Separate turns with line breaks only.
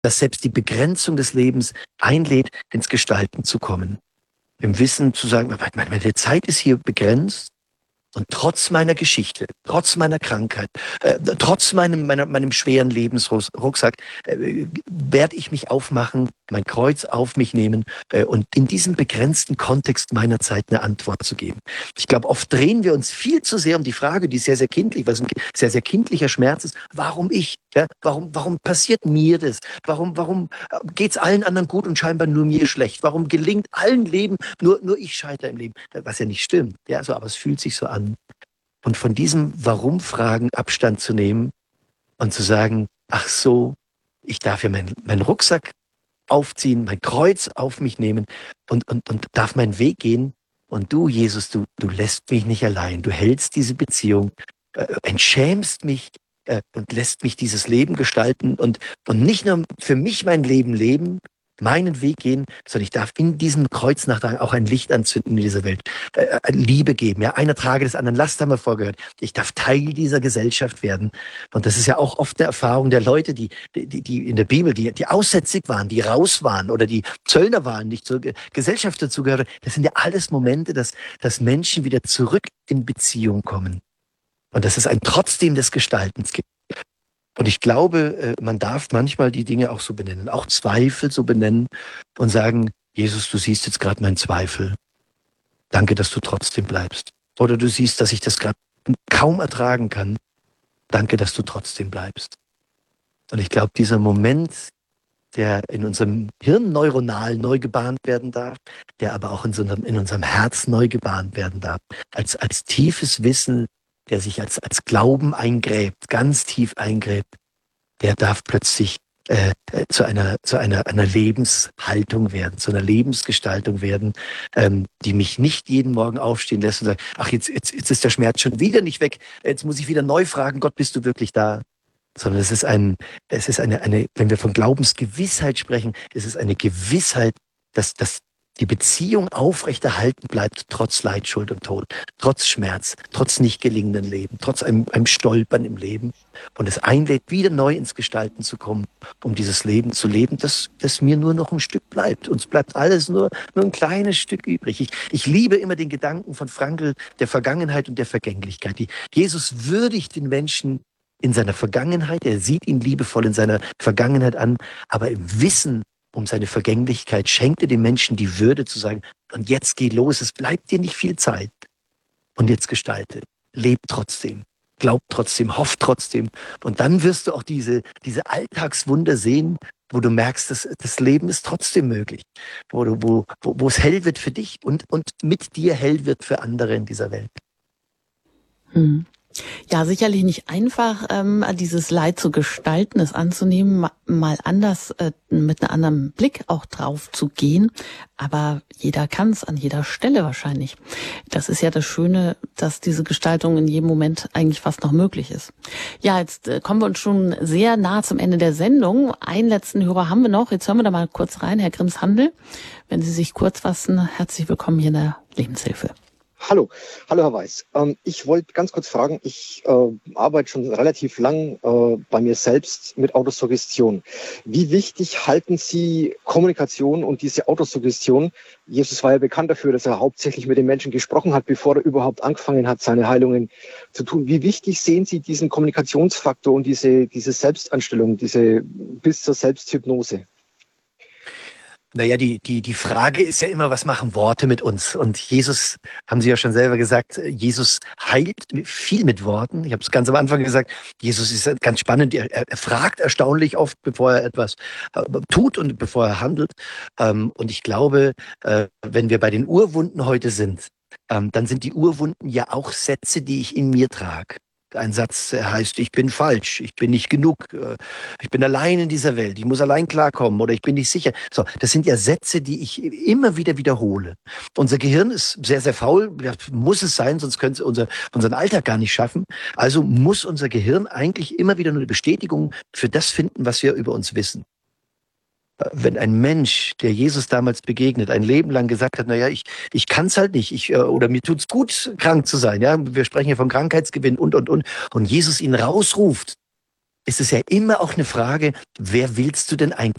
dass selbst die Begrenzung des Lebens einlädt, ins Gestalten zu kommen. Im Wissen zu sagen, meine Zeit ist hier begrenzt. Und trotz meiner Geschichte, trotz meiner Krankheit, trotz meinem schweren Lebensrucksack, werde ich mich aufmachen, mein Kreuz auf mich nehmen und in diesem begrenzten Kontext meiner Zeit eine Antwort zu geben. Ich glaube, oft drehen wir uns viel zu sehr um die Frage, die sehr, sehr kindlich, was ein sehr, sehr kindlicher Schmerz ist. Warum ich? Ja, warum passiert mir das? Warum geht's allen anderen gut und scheinbar nur mir schlecht? Warum gelingt allen Leben, nur ich scheitere im Leben? Was ja nicht stimmt. Ja, so, aber es fühlt sich so an. Und von diesem Warum-Fragen Abstand zu nehmen und zu sagen, ach so, ich darf ja meinen Rucksack aufziehen, mein Kreuz auf mich nehmen und darf meinen Weg gehen. Und du, Jesus, du lässt mich nicht allein. Du hältst diese Beziehung, entschämst mich und lässt mich dieses Leben gestalten und nicht nur für mich mein Leben leben, meinen Weg gehen, sondern ich darf in diesem Kreuznachtrag auch ein Licht anzünden in dieser Welt, Liebe geben. Ja, einer trage des anderen Last, haben wir vorgehört. Ich darf Teil dieser Gesellschaft werden. Und das ist ja auch oft eine Erfahrung der Leute, die in der Bibel, die aussätzig waren, die raus waren oder die Zöllner waren, nicht zur Gesellschaft dazugehören. Das sind ja alles Momente, dass Menschen wieder zurück in Beziehung kommen. Und dass es ein Trotzdem des Gestaltens gibt. Und ich glaube, man darf manchmal die Dinge auch so benennen, auch Zweifel so benennen und sagen, Jesus, du siehst jetzt gerade meinen Zweifel. Danke, dass du trotzdem bleibst. Oder du siehst, dass ich das gerade kaum ertragen kann. Danke, dass du trotzdem bleibst. Und ich glaube, dieser Moment, der in unserem Hirn neuronal neu gebahnt werden darf, der aber auch in unserem Herz neu gebahnt werden darf, als tiefes Wissen, der sich als Glauben eingräbt, ganz tief eingräbt, der darf plötzlich zu einer Lebenshaltung werden, zu einer Lebensgestaltung werden, die mich nicht jeden Morgen aufstehen lässt und sagt, ach, jetzt ist der Schmerz schon wieder nicht weg, jetzt muss ich wieder neu fragen, Gott, bist du wirklich da? Sondern es ist eine, wenn wir von Glaubensgewissheit sprechen, es ist eine Gewissheit, dass die Beziehung aufrechterhalten bleibt, trotz Leid, Schuld und Tod, trotz Schmerz, trotz nicht gelingenden Leben, trotz einem Stolpern im Leben. Und es einlädt, wieder neu ins Gestalten zu kommen, um dieses Leben zu leben, das mir nur noch ein Stück bleibt. Uns bleibt alles nur ein kleines Stück übrig. Ich liebe immer den Gedanken von Frankl, der Vergangenheit und der Vergänglichkeit. Jesus würdigt den Menschen in seiner Vergangenheit, er sieht ihn liebevoll in seiner Vergangenheit an, aber im Wissen um seine Vergänglichkeit schenkte dem Menschen die Würde zu sagen, und jetzt geh los, es bleibt dir nicht viel Zeit. Und jetzt gestalte, leb trotzdem, glaub trotzdem, hoff trotzdem. Und dann wirst du auch diese Alltagswunder sehen, wo du merkst, dass das Leben ist trotzdem möglich. Wo es hell wird für dich und mit dir hell wird für andere in dieser Welt.
Ja, sicherlich nicht einfach, dieses Leid zu gestalten, es anzunehmen, mal anders, mit einem anderen Blick auch drauf zu gehen. Aber jeder kann es an jeder Stelle wahrscheinlich. Das ist ja das Schöne, dass diese Gestaltung in jedem Moment eigentlich fast noch möglich ist. Ja, jetzt kommen wir uns schon sehr nah zum Ende der Sendung. Einen letzten Hörer haben wir noch. Jetzt hören wir da mal kurz rein. Herr Grimms-Handel, wenn Sie sich kurz fassen, herzlich willkommen hier in der Lebenshilfe.
Hallo Herr Weiß. Ich wollte ganz kurz fragen, ich arbeite schon relativ lang bei mir selbst mit Autosuggestion. Wie wichtig halten Sie Kommunikation und diese Autosuggestion? Jesus war ja bekannt dafür, dass er hauptsächlich mit den Menschen gesprochen hat, bevor er überhaupt angefangen hat, seine Heilungen zu tun. Wie wichtig sehen Sie diesen Kommunikationsfaktor und diese Selbstanstellung, diese bis zur Selbsthypnose?
Naja, die Frage ist ja immer, was machen Worte mit uns? Und Jesus, haben Sie ja schon selber gesagt, Jesus heilt viel mit Worten. Ich habe es ganz am Anfang gesagt, Jesus ist ganz spannend. Er fragt erstaunlich oft, bevor er etwas tut und bevor er handelt. Und ich glaube, wenn wir bei den Urwunden heute sind, dann sind die Urwunden ja auch Sätze, die ich in mir trage. Ein Satz heißt, ich bin falsch, ich bin nicht genug, ich bin allein in dieser Welt, ich muss allein klarkommen oder ich bin nicht sicher. So, das sind ja Sätze, die ich immer wieder wiederhole. Unser Gehirn ist sehr, sehr faul, muss es sein, sonst könnte es unseren Alltag gar nicht schaffen. Also muss unser Gehirn eigentlich immer wieder nur eine Bestätigung für das finden, was wir über uns wissen. Wenn ein Mensch, der Jesus damals begegnet, ein Leben lang gesagt hat, naja, ich kann es halt nicht, oder mir tut's gut, krank zu sein, ja, wir sprechen hier vom Krankheitsgewinn und Jesus ihn rausruft ist es ja immer auch eine Frage, wer willst du denn eigentlich